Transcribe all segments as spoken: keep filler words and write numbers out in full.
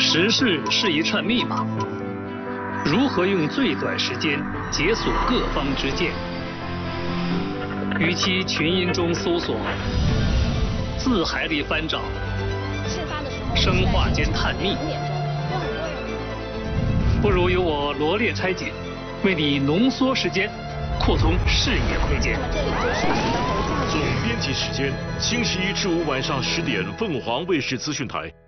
时事是一串密码，如何用最短时间解锁各方之见？与其群音中搜索，字海里翻找，生化间探秘，不如由我罗列拆解，为你浓缩时间，扩充视野空间。 总编辑时间：星期一至五晚上十点，凤凰卫视资讯台。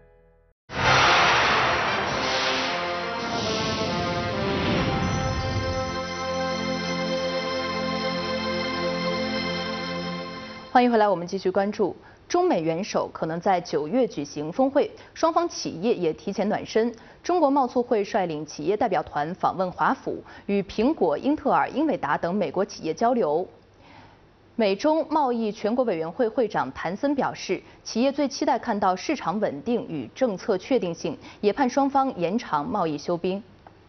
欢迎回来，我们继续关注中美元首可能在九月举行峰会，双方企业也提前暖身。中国贸促会率领企业代表团访问华府，与苹果、英特尔、英伟达等美国企业交流。美中贸易全国委员会会长谭森表示，企业最期待看到市场稳定与政策确定性，也盼双方延长贸易休兵。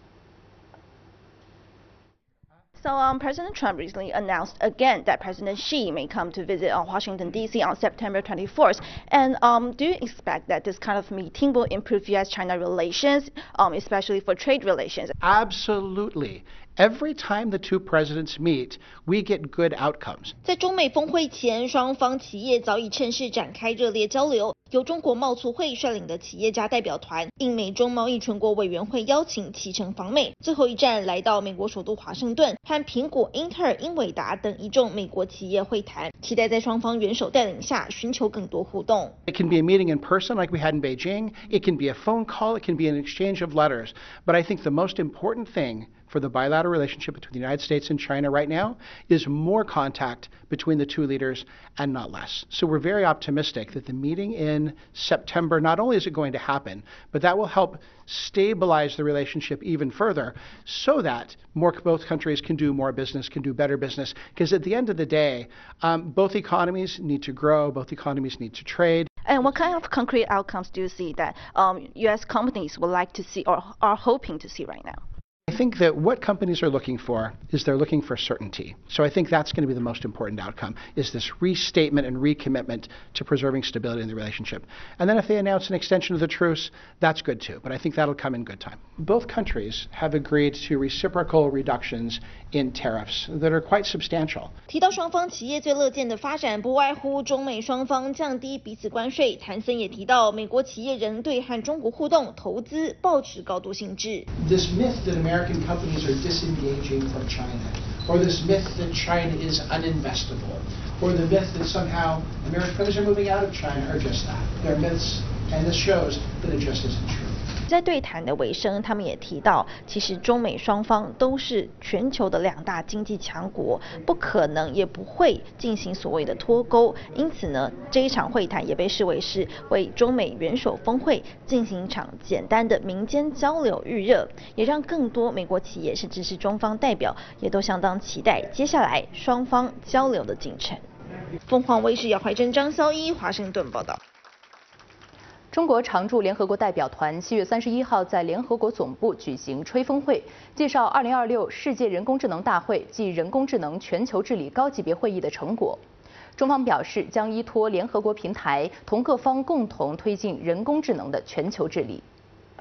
So um, President Trump recently announced again that President Xi may come to visit uh, Washington, D C on September twenty-fourth. And um, do you expect that this kind of meeting will improve U S China relations, um, especially for trade relations? Absolutely. Every time the two presidents meet, we get good outcomes. 在中美峰会前，双方企业早已趁势展开热烈交流。由中国贸促会率领的企业家代表团，应美中贸易全国委员会邀请，启程访美。最后一站来到美国首都华盛顿，和苹果、英特尔、英伟达等一众美国企业会谈，期待在双方元首带领下，寻求更多互动。 It can be a meeting in person like we had in Beijing. It can be a phone call. It can be an exchange of letters. But I think the most important thing for the bilateral relationship between the United States and China right now is more contact between the two leaders and not less. So we're very optimistic that the meeting in September, not only is it going to happen, but that will help stabilize the relationship even further so that more, both countries can do more business, can do better business. Because at the end of the day, um, both economies need to grow, both economies need to trade. And what kind of concrete outcomes do you see that um, U S companies would like to see or are hoping to see right now? I think that what companies are looking for is they're looking for certainty. So I think that's going to be the most important outcome, is this restatement and recommitment to preserving stability in the relationship. And then if they announce an extension of the truce, that's good too. But I think that'll come in good time. Both countries have agreed to reciprocal reductions in tariffs that are quite substantial. 提到双方企业最乐见的发展，不外乎中美双方降低彼此关税。谭森也提到，美国企业仍对和中国互动、投资抱持高度兴致。 This myth that American companies are disengaging from China, or this myth that China is uninvestable, or the myth that somehow American companies are moving out of China are just that. They're myths, and this shows that it just isn't true. 在对谈的尾声，他们也提到，其实中美双方都是全球的两大经济强国，不可能也不会进行所谓的脱钩。因此呢，这一场会谈也被视为是为中美元首峰会进行一场简单的民间交流预热，也让更多美国企业甚至是中方代表也都相当期待接下来双方交流的进程。 凤凰卫视姚怀珍、张潇一华盛顿报道。 中国常驻联合国代表团七月三十一号在联合国总部举行吹风会，介绍二零二六世界人工智能大会暨人工智能全球治理高级别会议的成果。中方表示，将依托联合国平台，同各方共同推进人工智能的全球治理。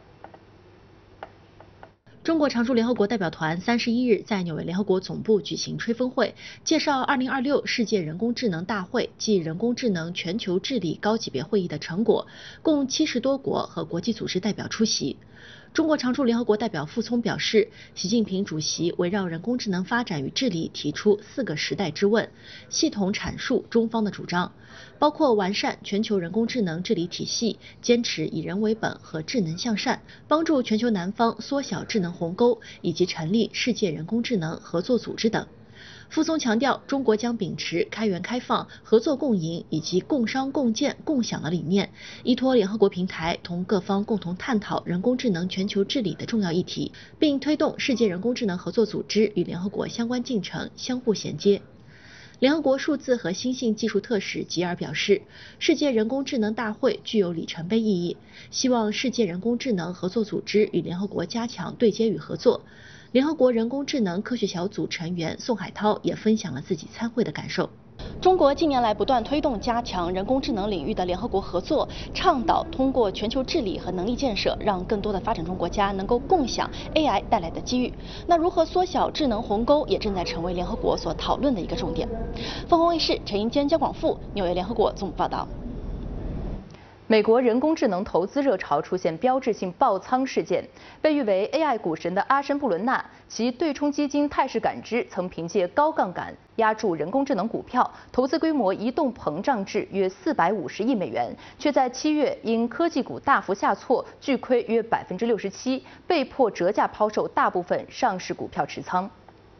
中国常驻联合国代表团三十一日在纽约联合国总部举行吹风会，介绍二零二六世界人工智能大会暨人工智能全球治理高级别会议的成果，共七十多国和国际组织代表出席。中国常驻联合国代表傅聪表示，习近平主席围绕人工智能发展与治理提出四个时代之问，系统阐述中方的主张，包括完善全球人工智能治理体系，坚持以人为本和智能向善，帮助全球南方缩小智能鸿沟，以及成立世界人工智能合作组织等。傅聪强调，中国将秉持开源开放、合作共赢以及共商共建共享的理念，依托联合国平台，同各方共同探讨人工智能全球治理的重要议题，并推动世界人工智能合作组织与联合国相关进程相互衔接。联合国数字和新兴技术特使吉尔表示，世界人工智能大会具有里程碑意义，希望世界人工智能合作组织与联合国加强对接与合作。联合国人工智能科学小组成员宋海涛也分享了自己参会的感受。 中国近年来不断推动加强人工智能领域的联合国合作，倡导通过全球治理和能力建设，让更多的发展中国家能够共享 A I 带来的机遇。那如何缩小智能鸿沟，也正在成为联合国所讨论的一个重点。凤凰卫视陈英坚、姜广富，纽约联合国总部报道。 美国人工智能投资热潮出现标志性爆仓事件，被誉为 A I 股神的阿什布伦纳，其对冲基金泰士感知曾凭借高杠杆押注人工智能股票，投资规模一度膨胀至约四百五十亿美元，却在七月因科技股大幅下挫，巨亏约百分之六十七，被迫折价抛售大部分上市股票持仓。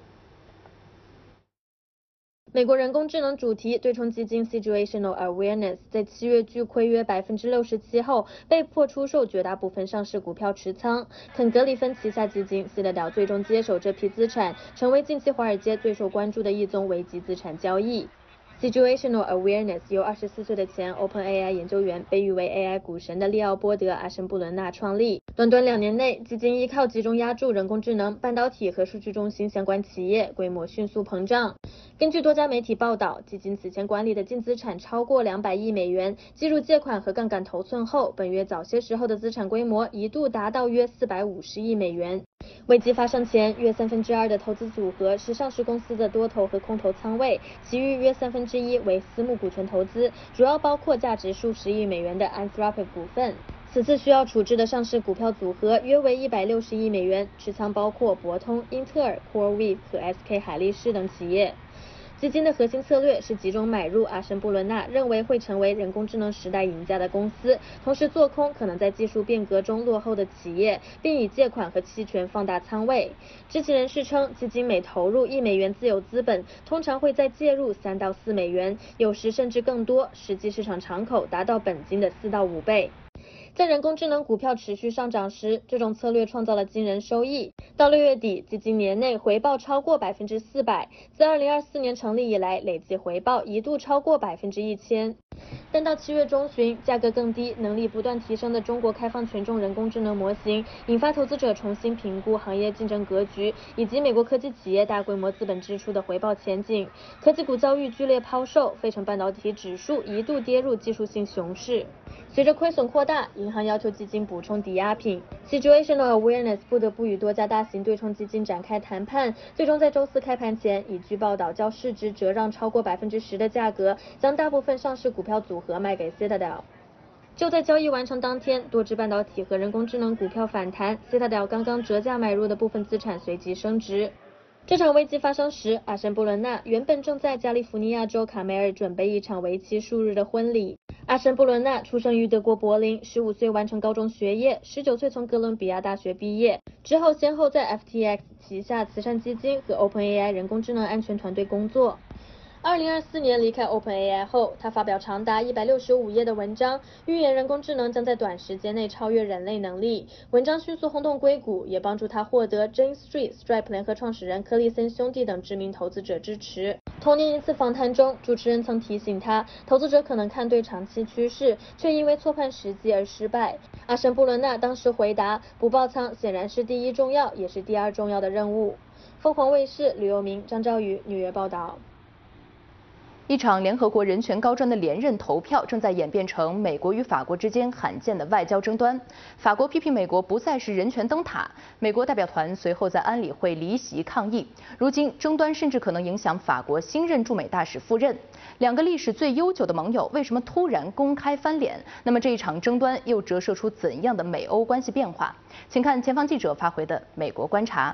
美国人工智能主题对冲基金 Situational Awareness 在七月巨亏约百分之六十七后，被迫出售绝大部分上市股票持仓。肯格里芬旗下基金 Citadel 最终接手这批资产，成为近期华尔街最受关注的一宗危机资产交易。Situational Awareness 由二十四岁的前 OpenAI 研究员，被誉为 A I 股神的利奥波德·阿什布伦纳创立。短短两年内，基金依靠集中押注人工智能、半导体和数据中心相关企业，规模迅速膨胀。根据多家媒体报道，基金此前管理的净资产超过两百亿美元，计入借款和杠杆头寸后，本月早些时候的资产规模一度达到约四百五十亿美元。危机发生前，约三分之二的投资组合是上市公司的多头和空头仓位，其余约三分之一为私募股权投资，主要包括价值数十亿美元的 Anthropic 股份。此次需要处置的上市股票组合约为一百六十亿美元，持仓包括博通、英特尔、CoreWeave 和 S K 海力士等企业。基金的核心策略是集中买入阿什布伦纳认为会成为人工智能时代赢家的公司，同时做空可能在技术变革中落后的企业，并以借款和期权放大仓位。知情人士称，基金每投入一美元自有资本，通常会再介入三到四美元，有时甚至更多，实际市场敞口达到本金的四到五倍。在人工智能股票持续上涨时，这种策略创造了惊人收益。到六月底，基金年内回报超过百分之四百，自二零二四年成立以来，累计回报一度超过百分之一千。但到七月中旬，价格更低、能力不断提升的中国开放权重人工智能模型，引发投资者重新评估行业竞争格局，以及美国科技企业大规模资本支出的回报前景。科技股遭遇剧烈抛售，费城半导体指数一度跌入技术性熊市。随着亏损扩大，银行要求基金补充抵押品 ，Situational Awareness 不得不与多家大型对冲基金展开谈判，最终在周四开盘前，以据报道较市值折让超过百分之十的价格，将大部分上市股票组合卖给 Citadel。就在交易完成当天，多只半导体和人工智能股票反弹 ，Citadel 刚刚折价买入的部分资产随即升值。这场危机发生时，阿什布伦纳原本正在加利福尼亚州卡梅尔准备一场为期数日的婚礼。阿什布伦纳出生于德国柏林，十五岁完成高中学业，十九岁从哥伦比亚大学毕业，之后先后在 F T X 旗下慈善基金和 OpenAI 人工智能安全团队工作。二零二四年离开 OpenAI 后，他发表长达一百六十五页的文章，预言人工智能将在短时间内超越人类能力。文章迅速轰动硅谷，也帮助他获得 Jane Street、Stripe 联合创始人柯利森兄弟等知名投资者支持。同年一次访谈中，主持人曾提醒他，投资者可能看对长期趋势，却因为错判时机而失败。阿什布伦纳当时回答，不爆仓显然是第一重要，也是第二重要的任务。凤凰卫视吕佑明、张兆宇纽约报道。 一场联合国人权高专的连任投票正在演变成美国与法国之间罕见的外交争端。法国批评美国不再是人权灯塔，美国代表团随后在安理会离席抗议。如今争端甚至可能影响法国新任驻美大使赴任。两个历史最悠久的盟友为什么突然公开翻脸？那么这一场争端又折射出怎样的美欧关系变化？请看前方记者发回的美国观察。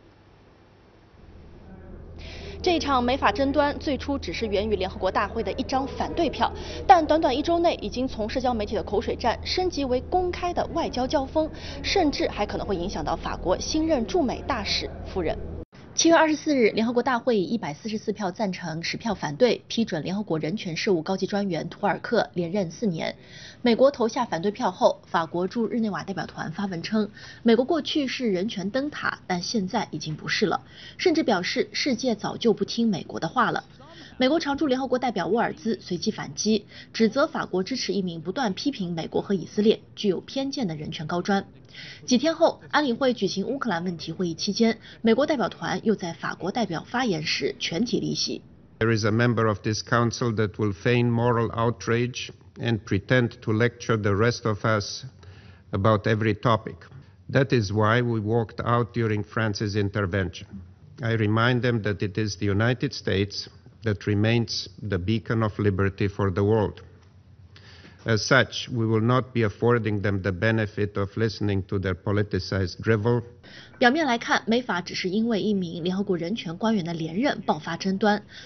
这一场美法争端最初只是源于联合国大会的一张反对票，但短短一周内已经从社交媒体的口水战升级为公开的外交交锋，甚至还可能会影响到法国新任驻美大使赴任。七月二十四日，联合国大会以一百四十四票赞成、十票反对，批准联合国人权事务高级专员图尔克连任四年。美国投下反对票后，法国驻日内瓦代表团发文称，美国过去是人权灯塔，但现在已经不是了，甚至表示世界早就不听美国的话了。美国常驻联合国代表沃尔兹随即反击，指责法国支持一名不断批评美国和以色列、具有偏见的人权高专。几天后，安理会举行乌克兰问题会议期间，美国代表团又在法国代表发言时全体离席。 There is a member of this council that will feign moral outrage and pretend to lecture the rest of us about every topic. That is why we walked out during France's intervention. I remind them that it is the United States that remains the beacon of liberty for the world. As such, we will not be affording them the benefit of listening to their politicized drivel. 表面来看，美法只是因为一名联合国人权官员的连任爆发争端。